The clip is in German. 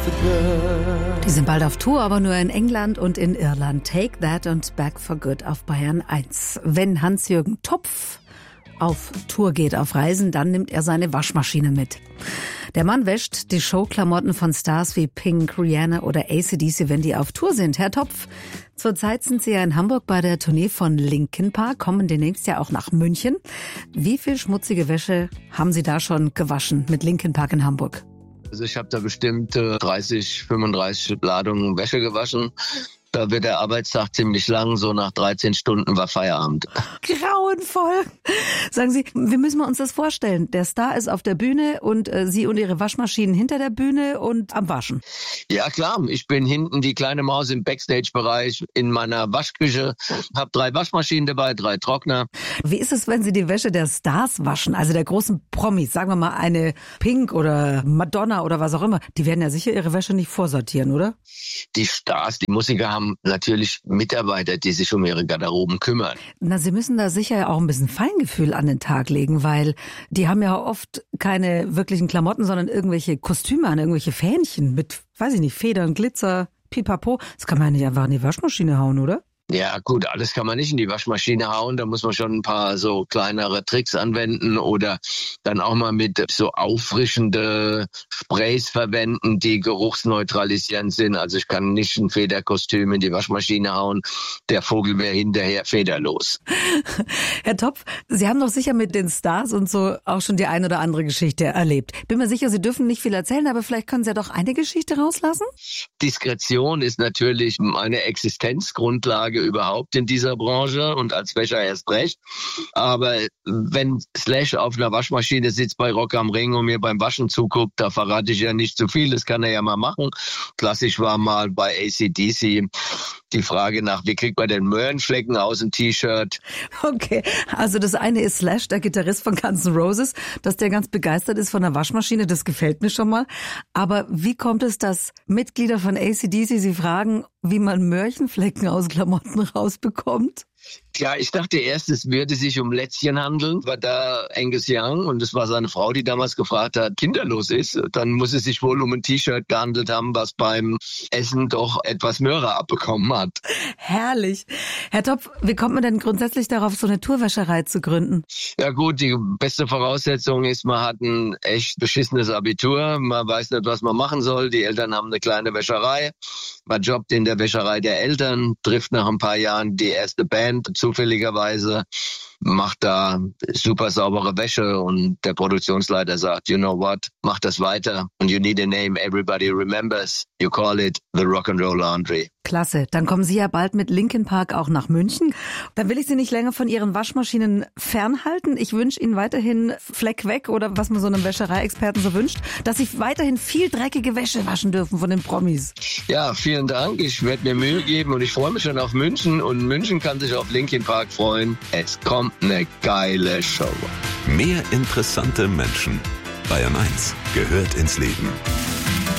Die sind bald auf Tour, aber nur in England und in Irland. Take That und Back for Good auf Bayern 1. Wenn Hans-Jürgen Topf auf Tour geht, auf Reisen, dann nimmt er seine Waschmaschine mit. Der Mann wäscht die Showklamotten von Stars wie Pink, Rihanna oder AC/DC, wenn die auf Tour sind. Herr Topf, zurzeit sind Sie ja in Hamburg bei der Tournee von Linkin Park, kommen demnächst ja auch nach München. Wie viel schmutzige Wäsche haben Sie da schon gewaschen mit Linkin Park in Hamburg? Also ich habe da bestimmt 30, 35 Ladungen Wäsche gewaschen. Da wird der Arbeitstag ziemlich lang, so nach 13 Stunden war Feierabend. Grauenvoll. Sagen Sie, wie müssen wir uns das vorstellen? Der Star ist auf der Bühne und Sie und Ihre Waschmaschinen hinter der Bühne und am Waschen. Ja klar, ich bin hinten die kleine Maus im Backstage-Bereich in meiner Waschküche, habe 3 Waschmaschinen dabei, 3 Trockner. Wie ist es, wenn Sie die Wäsche der Stars waschen, also der großen Promis, sagen wir mal eine Pink oder Madonna oder was auch immer, die werden ja sicher ihre Wäsche nicht vorsortieren, oder? Die Stars, die Musiker haben natürlich Mitarbeiter, die sich um ihre Garderoben kümmern. Na, Sie müssen da sicher auch ein bisschen Feingefühl an den Tag legen, weil die haben ja oft keine wirklichen Klamotten, sondern irgendwelche Kostüme an, irgendwelche Fähnchen mit, weiß ich nicht, Federn, Glitzer, Pipapo. Das kann man ja nicht einfach in die Waschmaschine hauen, oder? Ja gut, alles kann man nicht in die Waschmaschine hauen, da muss man schon ein paar so kleinere Tricks anwenden oder dann auch mal mit so auffrischende Sprays verwenden, die geruchsneutralisierend sind. Also ich kann nicht ein Federkostüm in die Waschmaschine hauen, der Vogel wäre hinterher federlos. Herr Topf, Sie haben doch sicher mit den Stars und so auch schon die ein oder andere Geschichte erlebt. Bin mir sicher, Sie dürfen nicht viel erzählen, aber vielleicht können Sie ja doch eine Geschichte rauslassen? Diskretion ist natürlich eine Existenzgrundlage überhaupt in dieser Branche und als Wäscher erst recht. Aber wenn Slash auf einer Waschmaschine sitzt bei Rock am Ring und mir beim Waschen zuguckt, da verrate ich ja nicht zu viel, das kann er ja mal machen. Klassisch war mal bei AC/DC die Frage nach, wie kriegt man den Möhrenflecken aus dem T-Shirt? Okay, also das eine ist Slash, der Gitarrist von Guns N' Roses, dass der ganz begeistert ist von der Waschmaschine, das gefällt mir schon mal. Aber wie kommt es, dass Mitglieder von AC/DC Sie fragen, wie man Möhrchenflecken aus Klamotten rausbekommt? Ja, ich dachte erst, es würde sich um Lätzchen handeln, war da Angus Young und es war seine Frau, die damals gefragt hat, kinderlos ist. Dann muss es sich wohl um ein T-Shirt gehandelt haben, was beim Essen doch etwas Möhre abbekommen hat. Herrlich. Herr Topf, wie kommt man denn grundsätzlich darauf, so eine Tourwäscherei zu gründen? Ja gut, die beste Voraussetzung ist, man hat ein echt beschissenes Abitur, man weiß nicht, was man machen soll, die Eltern haben eine kleine Wäscherei, man jobbt in der Wäscherei der Eltern, trifft nach ein paar Jahren die erste Band, zufälligerweise, macht da super saubere Wäsche und der Produktionsleiter sagt, you know what, mach das weiter und you need a name everybody remembers, you call it the Rock'n'Roll Laundry. Klasse, dann kommen Sie ja bald mit Linkin Park auch nach München. Dann will ich Sie nicht länger von Ihren Waschmaschinen fernhalten. Ich wünsche Ihnen weiterhin Fleck weg oder was man so einem Wäschereiexperten so wünscht, dass Sie weiterhin viel dreckige Wäsche waschen dürfen von den Promis. Ja, vielen Dank. Ich werde mir Mühe geben und ich freue mich schon auf München und München kann sich auf Linkin Park freuen. Es kommt eine geile Show. Mehr interessante Menschen. Bayern 1 gehört ins Leben.